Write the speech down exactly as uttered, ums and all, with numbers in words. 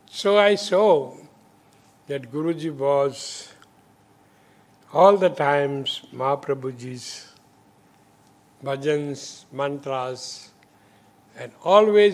So I saw that Guruji was all the times Mahaprabhuji's bhajans, mantras, and always